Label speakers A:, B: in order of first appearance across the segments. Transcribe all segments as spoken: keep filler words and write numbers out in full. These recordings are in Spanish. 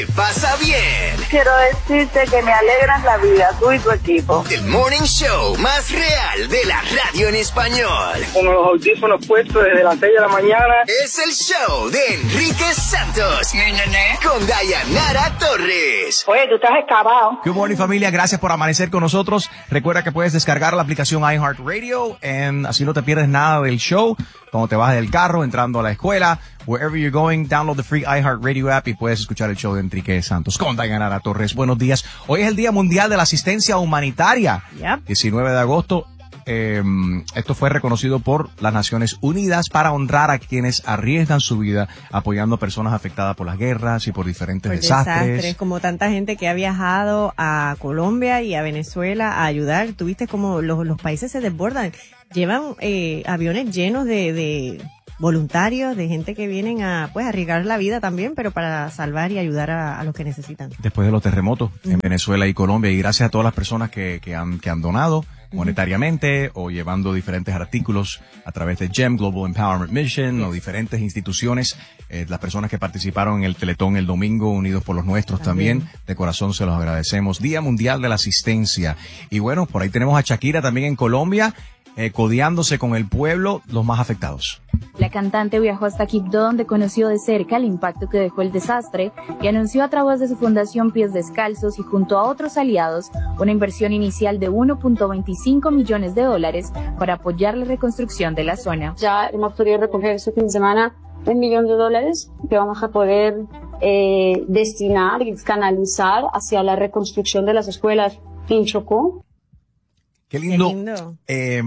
A: Pasa bien.
B: Quiero decirte que me alegran la vida, tú y tu equipo.
A: El morning show más real de la radio en español.
C: Con los audífonos puestos desde las seis de la mañana.
A: Es el show de Enrique Santos. ¿Nene? Con Dayanara Torres.
B: Oye, tú estás excavado.
D: Good morning, familia. Gracias por amanecer con nosotros. Recuerda que puedes descargar la aplicación iHeartRadio, and así no te pierdes nada del show. Cuando te vas del carro, entrando a la escuela, wherever you're going, download the free iHeartRadio app y puedes escuchar el show de Enrique Santos con Dayanara Torres. Buenos días. Hoy es el Día Mundial de la Asistencia Humanitaria. Yep. diecinueve de agosto. Eh, esto fue reconocido por las Naciones Unidas para honrar a quienes arriesgan su vida apoyando a personas afectadas por las guerras y por diferentes por desastres. desastres.
E: Como tanta gente que ha viajado a Colombia y a Venezuela a ayudar. Tuviste como los, los países se desbordan. Llevan eh, aviones llenos de, de voluntarios, de gente que vienen a pues arriesgar la vida también, pero para salvar y ayudar a, a los que necesitan.
D: Después de los terremotos uh-huh. en Venezuela y Colombia, y gracias a todas las personas que, que, han, que han donado monetariamente uh-huh. o llevando diferentes artículos a través de GEM, Global Empowerment Mission, yes. o diferentes instituciones, eh, las personas que participaron en el Teletón el domingo, Unidos por los Nuestros también. también, de corazón se los agradecemos. Día Mundial de la Asistencia. Y bueno, por ahí tenemos a Shakira también en Colombia, eh, codeándose con el pueblo, los más afectados.
F: La cantante viajó hasta Quibdó, donde conoció de cerca el impacto que dejó el desastre y anunció a través de su fundación Pies Descalzos y junto a otros aliados una inversión inicial de uno punto veinticinco millones de dólares para apoyar la reconstrucción de la zona.
G: Ya hemos podido recoger este fin de semana un millón de dólares que vamos a poder eh, destinar y canalizar hacia la reconstrucción de las escuelas en Chocó.
D: Qué lindo, Qué lindo. Eh,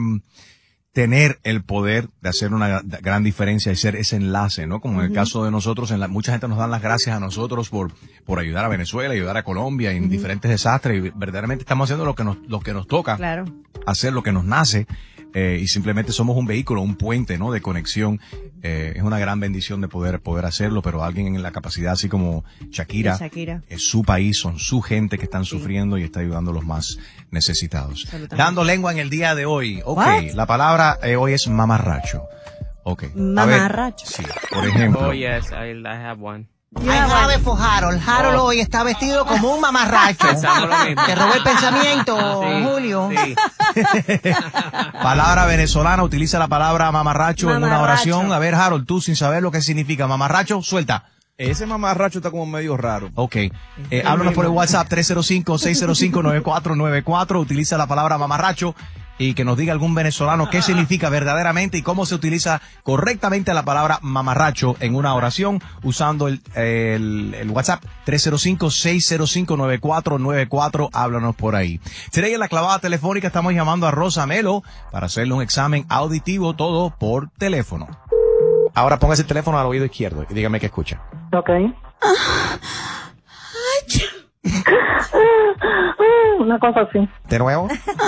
D: tener el poder de hacer una gran diferencia y ser ese enlace, ¿no? Como en uh-huh. el caso de nosotros, en la, mucha gente nos dan las gracias a nosotros por, por ayudar a Venezuela, ayudar a Colombia en uh-huh. diferentes desastres, y verdaderamente estamos haciendo lo que nos, lo que nos toca,
E: claro.
D: hacer lo que nos nace. Eh, y simplemente somos un vehículo, un puente, ¿no? De conexión. Eh, es una gran bendición de poder, poder hacerlo, pero alguien en la capacidad así como Shakira,
E: Shakira.
D: es su país, son su gente que están sí. sufriendo y está ayudando a los más necesitados. Dando lengua en el día de hoy. Ok, What? La palabra eh, hoy es mamarracho. Ok.
E: Mamarracho.
D: Sí, por ejemplo.
H: Oh, yes, I, I have one.
I: I have it for Harold. Harold oh. hoy está vestido como un mamarracho. Te robó el pensamiento, sí, Julio. Sí.
D: Palabra venezolana, utiliza la palabra mamarracho, mamarracho en una oración. A ver, Harold, tú sin saber lo que significa mamarracho, suelta.
J: Ese mamarracho está como medio raro.
D: Ok. Eh, háblanos por el WhatsApp tres cero cinco, seis cero cinco, nueve cuatro nueve cuatro. Utiliza la palabra mamarracho y que nos diga algún venezolano qué significa verdaderamente y cómo se utiliza correctamente la palabra mamarracho en una oración usando el, el, el WhatsApp tres cero cinco, seis cero cinco, nueve cuatro nueve cuatro. Háblanos por ahí. Today en la clavada telefónica estamos llamando a Rosa Melo para hacerle un examen auditivo, todo por teléfono. Ahora póngase el teléfono al oído izquierdo y dígame qué escucha.
B: Ok. Una cosa así.
D: ¿De nuevo?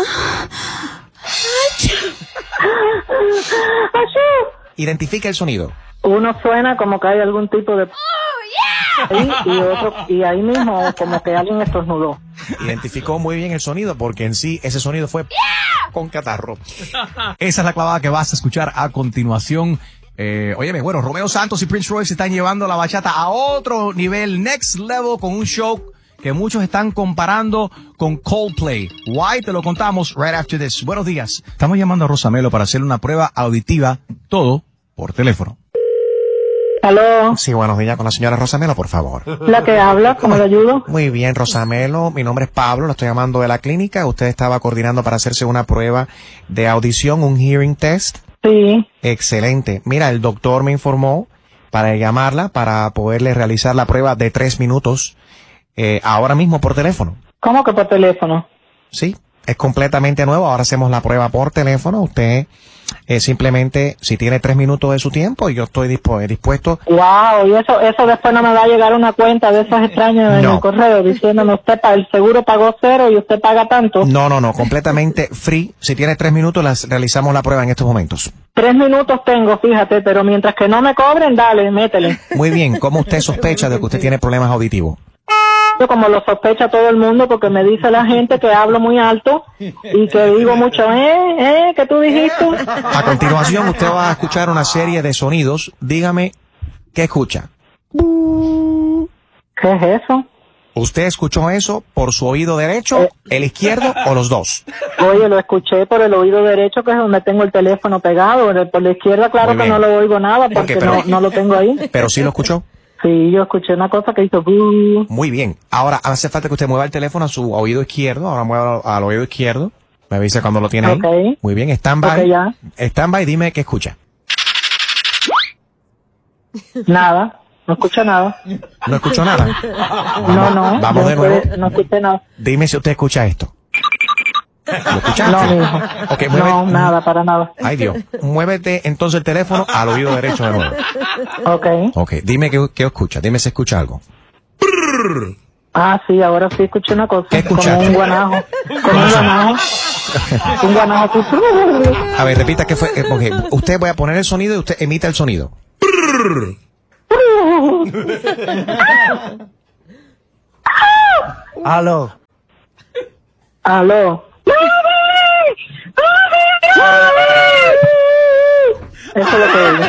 D: Identifica el sonido.
B: Uno suena como que hay algún tipo de... Oh, yeah. y, otro, y ahí mismo como que alguien estornudó.
D: Identificó muy bien el sonido porque en sí ese sonido fue yeah. con catarro. Esa es la clavada que vas a escuchar a continuación. Eh, óyeme, bueno, Romeo Santos y Prince Royce están llevando la bachata a otro nivel, next level, con un show que muchos están comparando con Coldplay. Why? Te lo contamos right after this. Buenos días. Estamos llamando a Rosa Melo para hacerle una prueba auditiva, todo por teléfono.
B: ¿Aló?
D: Sí, buenos días, con la señora Rosa Melo, por favor.
B: La que habla, ¿cómo le ayudo?
D: Muy bien, Rosa Melo, mi nombre es Pablo, lo estoy llamando de la clínica. Usted estaba coordinando para hacerse una prueba de audición, un hearing test.
B: Sí.
D: Excelente. Mira, el doctor me informó para llamarla para poderle realizar la prueba de tres minutos eh, ahora mismo por teléfono.
B: ¿Cómo que por teléfono?
D: Sí, es completamente nuevo. Ahora hacemos la prueba por teléfono. Usted eh, simplemente, si tiene tres minutos de su tiempo, yo estoy dispu- dispuesto.
B: Wow, y eso eso después no me va a llegar una cuenta de esas extrañas
D: no.
B: en el correo diciéndome usted pa- el seguro pagó cero y usted paga tanto.
D: No, no, no, completamente free. Si tiene tres minutos, las realizamos la prueba en estos momentos.
B: Tres minutos tengo, fíjate, pero mientras que no me cobren, dale, métele.
D: Muy bien, ¿cómo usted sospecha de que usted tiene problemas auditivos?
B: Yo como lo sospecha todo el mundo porque me dice la gente que hablo muy alto y que digo mucho, eh, eh, ¿qué tú dijiste?
D: A continuación usted va a escuchar una serie de sonidos. Dígame, ¿qué escucha?
B: ¿Qué es eso?
D: ¿Usted escuchó eso por su oído derecho,
B: Eh.
D: el izquierdo o los dos?
B: Oye, lo escuché por el oído derecho, que es donde tengo el teléfono pegado. Por la izquierda, claro
D: Muy
B: que
D: bien.
B: no lo oigo nada porque
D: Ok, pero-
B: no, no lo tengo ahí.
D: ¿Pero sí lo escuchó?
B: Sí, yo escuché una cosa que hizo... "Buh".
D: Muy bien. Ahora hace falta que usted mueva el teléfono a su oído izquierdo. Ahora mueva al oído izquierdo. Me avisa cuando lo tiene ahí.
B: Ok.
D: Muy bien. Stand by.
B: Ok, ya.
D: Stand by, dime qué escucha.
B: Nada, no escucho nada.
D: ¿No escuchó nada?
B: No, no.
D: Vamos
B: yo
D: de nuevo.
B: escuché- No escuché nada.
D: Dime si usted escucha esto. ¿Lo escuchaste?
B: No, mijo.
D: Ok, mueve-
B: No, nada, para nada.
D: Ay, Dios. Muévete entonces el teléfono al oído derecho de nuevo.
B: Ok.
D: Ok, dime qué, qué escucha. Dime si escucha algo.
B: Ah, sí, ahora sí escuché una cosa.
D: ¿Qué
B: Como
D: escuchaste?
B: un guanajo. Como un guanajo. Un guanajo.
D: A ver, repita qué fue. eh, ok, usted voy a poner el sonido y usted emita el sonido.
I: Aló.
B: Aló. Eso es lo que oigo.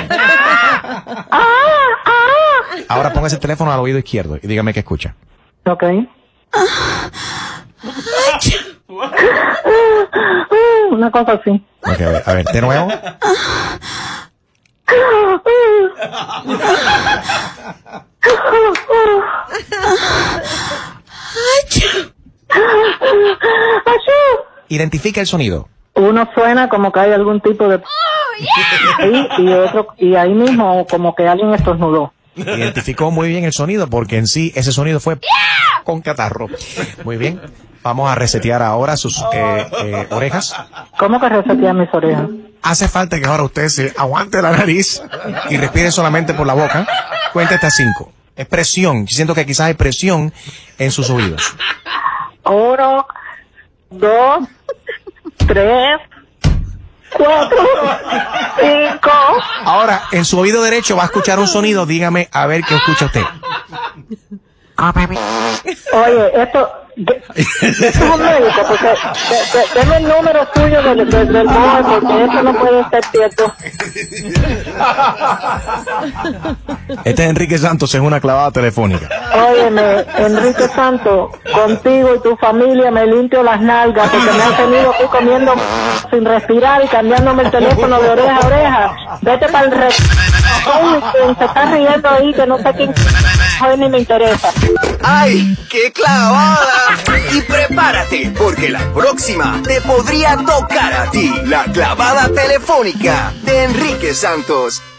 D: Ahora póngase el teléfono al oído izquierdo y dígame qué escucha.
B: Ok. Una cosa así.
D: Ok, a ver, a ver, de nuevo. Identifica el sonido.
B: Uno suena como que hay algún tipo de... Sí, y otro, y ahí mismo como que alguien estornudó.
D: Identificó muy bien el sonido porque en sí ese sonido fue con catarro. Muy bien. Vamos a resetear ahora sus eh, eh, orejas.
B: ¿Cómo que resetear mis orejas?
D: Hace falta que ahora usted se aguante la nariz y respire solamente por la boca. Cuente hasta cinco. Es presión. Yo siento que quizás hay presión en sus oídos.
B: Uno, dos, tres, cuatro, cinco.
D: Ahora, en su oído derecho va a escuchar un sonido. Dígame a ver qué escucha usted.
B: Oye, esto... de- Es un médico, porque... de- de- Deme el número suyo del, del, del móvil, porque esto no puede ser cierto.
D: Este es Enrique Santos en una clavada telefónica.
B: Óyeme, Enrique Santos, contigo y tu familia me limpio las nalgas porque me has tenido aquí comiendo sin respirar y cambiándome el teléfono de oreja a oreja. Vete para el re... Ay, quien se está riendo ahí, que no sé quién... Hoy ni me interesa.
A: ¡Ay, qué clavada! Y prepárate, porque la próxima te podría tocar a ti. La clavada telefónica de Enrique Santos.